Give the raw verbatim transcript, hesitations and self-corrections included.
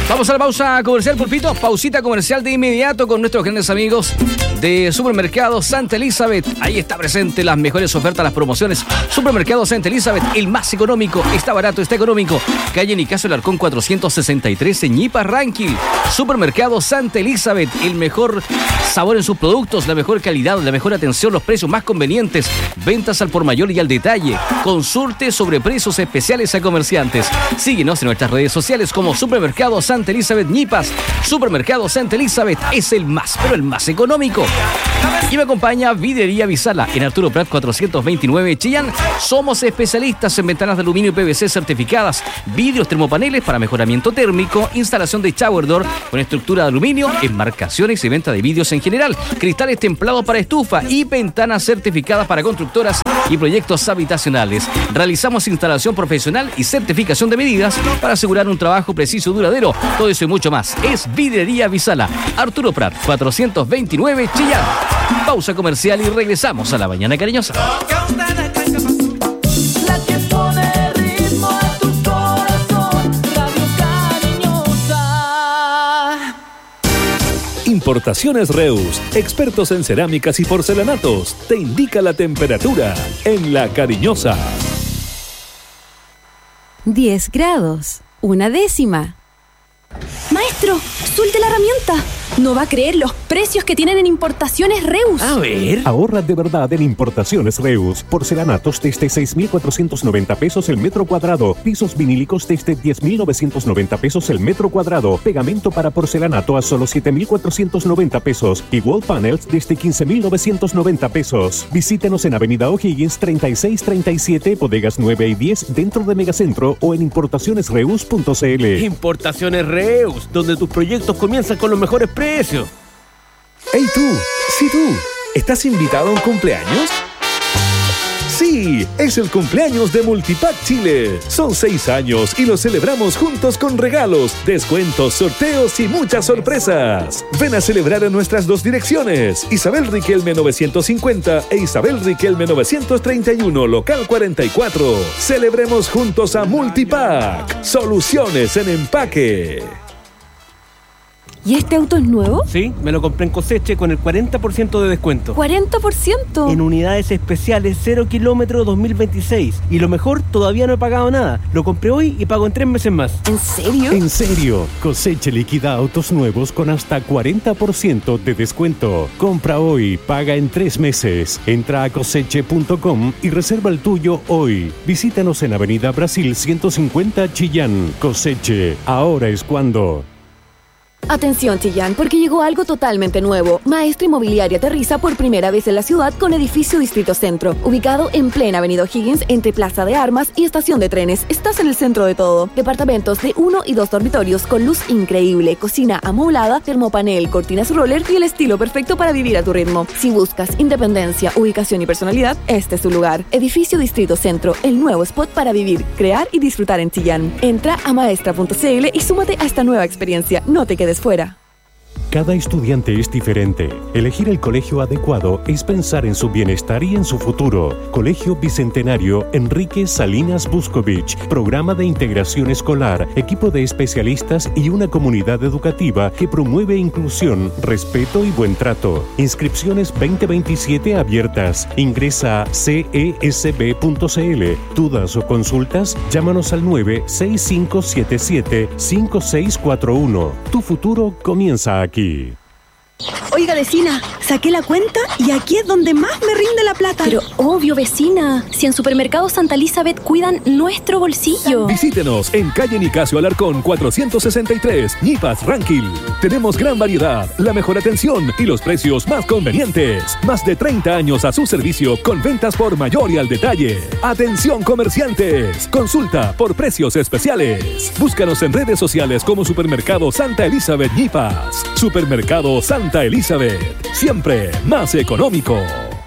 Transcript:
Vamos a la pausa comercial, Pulpito. Pausita comercial de inmediato con nuestros grandes amigos de Supermercado Santa Elizabeth. Ahí está presente las mejores ofertas, las promociones. Supermercado Santa Elizabeth, el más económico. Está barato, está económico. Calle Nicasio Alarcón cuatrocientos sesenta y tres en Ñipa, Ranquil. Supermercado Santa Elizabeth, el mejor sabor en sus productos, la mejor calidad, la mejor atención, los precios más convenientes. Ventas al por mayor y al detalle. Consulte sobre precios especiales a comerciantes. Síguenos en nuestras redes sociales como Supermercado Santa Elizabeth Ñipas. Supermercado Santa Elizabeth es el más, pero el más económico. Y me acompaña Vidrería Visala en Arturo Prat cuatrocientos veintinueve Chillán. Somos especialistas en ventanas de aluminio y P V C certificadas, vidrios termopaneles para mejoramiento térmico, instalación de shower door con estructura de aluminio, enmarcaciones y venta de vidrios en general, cristales templados para estufa y ventanas certificadas para constructoras y proyectos habitacionales. Realizamos instalación profesional y certificación de medidas para asegurar un trabajo preciso y duradero. Todo eso y mucho más es Vidrería Visala, Arturo Prat cuatrocientos veintinueve Chillán. Pausa comercial y regresamos a La Mañana Cariñosa. Importaciones Reus, expertos en cerámicas y porcelanatos, te indica la temperatura en La Cariñosa. diez grados, una décima. Maestro, suelte la herramienta. No va a creer los precios que tienen en Importaciones Reus. A ver. Ahorra de verdad en Importaciones Reus. Porcelanatos desde seis mil cuatrocientos noventa pesos el metro cuadrado. Pisos vinílicos desde diez mil novecientos noventa pesos el metro cuadrado. Pegamento para porcelanato a solo siete mil cuatrocientos noventa pesos. Y wall panels desde quince mil novecientos noventa pesos. Visítenos en Avenida O'Higgins treinta y seis treinta y siete, bodegas nueve y diez dentro de Megacentro o en importaciones reus punto c l. Importaciones Reus, donde tus proyectos comienzan con los mejores precios. ¡Hey tú! ¡Sí tú! ¿Estás invitado a un cumpleaños? ¡Sí! Es el cumpleaños de Multipack Chile. Son seis años y lo celebramos juntos con regalos, descuentos, sorteos y muchas sorpresas. Ven a celebrar en nuestras dos direcciones, Isabel Riquelme novecientos cincuenta e Isabel Riquelme novecientos treinta y uno, local cuarenta y cuatro. Celebremos juntos a Multipack. Soluciones en empaque. ¿Y este auto es nuevo? Sí, me lo compré en Coseche con el cuarenta por ciento de descuento. ¿cuarenta por ciento? En unidades especiales cero kilómetros dos mil veintiséis. Y lo mejor, todavía no he pagado nada. Lo compré hoy y pago en tres meses más. ¿En serio? En serio, Coseche liquida autos nuevos con hasta cuarenta por ciento de descuento. Compra hoy, paga en tres meses. Entra a coseche punto com y reserva el tuyo hoy. Visítanos en Avenida Brasil ciento cincuenta Chillán. Coseche, ahora es cuando. Atención, Chillán, porque llegó algo totalmente nuevo. Maestra Inmobiliaria aterriza por primera vez en la ciudad con edificio Distrito Centro, ubicado en plena Avenida O'Higgins, entre Plaza de Armas y Estación de Trenes. Estás en el centro de todo. Departamentos de uno y dos dormitorios con luz increíble, cocina amoblada, termopanel, cortinas roller y el estilo perfecto para vivir a tu ritmo. Si buscas independencia, ubicación y personalidad, este es tu lugar. Edificio Distrito Centro, el nuevo spot para vivir, crear y disfrutar en Chillán. Entra a maestra punto c l y súmate a esta nueva experiencia. No te quedes fuera. Cada estudiante es diferente. Elegir el colegio adecuado es pensar en su bienestar y en su futuro. Colegio Bicentenario Enrique Salinas Buscovich. Programa de integración escolar, equipo de especialistas y una comunidad educativa que promueve inclusión, respeto y buen trato. Inscripciones veinte veintisiete abiertas. Ingresa a c e s b punto c l. Dudas o consultas, llámanos al nueve seis cinco siete siete cinco seis cuatro uno. Tu futuro comienza aquí. Oiga, vecina, saqué la cuenta y aquí es donde más me rinde la plata. Pero obvio, vecina, si en Supermercado Santa Elizabeth cuidan nuestro bolsillo. Visítenos en calle Nicasio Alarcón cuatrocientos sesenta y tres, Ñipas, Ranquil. Tenemos gran variedad, la mejor atención y los precios más convenientes. Más de treinta años a su servicio con ventas por mayor y al detalle. Atención comerciantes, consulta por precios especiales. Búscanos en redes sociales como Supermercado Santa Elizabeth Ñipas. Supermercado Santa Elizabeth, siempre más económico.